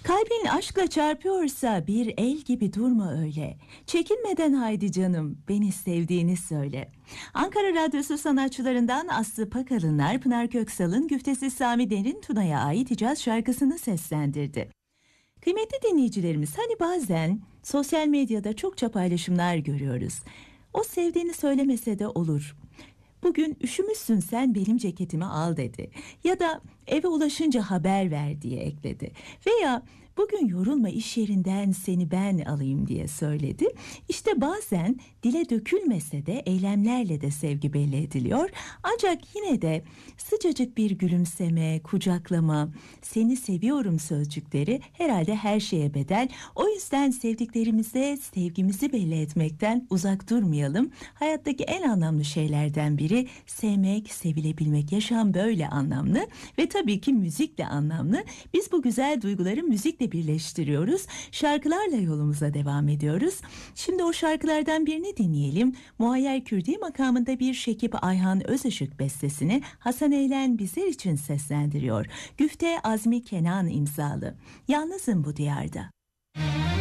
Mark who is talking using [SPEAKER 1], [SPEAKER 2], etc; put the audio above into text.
[SPEAKER 1] Kalbin aşkla çarpıyorsa bir el gibi durma öyle. Çekinmeden haydi canım beni sevdiğini söyle. Ankara Radyosu sanatçılarından Aslı Pakalınlar Pınar Köksal'ın güftesi Sami Derin Tuna'ya ait icaz şarkısını seslendirdi. Kıymetli dinleyicilerimiz, hani bazen sosyal medyada çokça paylaşımlar görüyoruz. O sevdiğini söylemese de olur. Bugün üşümüşsün sen benim ceketimi al dedi. Ya da eve ulaşınca haber ver diye ekledi. Veya bugün yorulma iş yerinden seni ben alayım diye söyledi. İşte bazen dile dökülmese de eylemlerle de sevgi belli ediliyor. Ancak yine de sıcacık bir gülümseme, kucaklama, seni seviyorum sözcükleri herhalde her şeye bedel. O yüzden sevdiklerimize sevgimizi belli etmekten uzak durmayalım. Hayattaki en anlamlı şeylerden biri sevmek, sevilebilmek. Yaşam böyle anlamlı ve tabii ki müzik de anlamlı. Biz bu güzel duyguları müzikle birleştiriyoruz. Şarkılarla yolumuza devam ediyoruz. Şimdi o şarkılardan birini dinleyelim. Muayyer Kürdi makamında bir Şekip Ayhan Özışık bestesini Hasan Eylen bizler için seslendiriyor. Güfte Azmi Kenan imzalı. Yalnızım bu diyarda.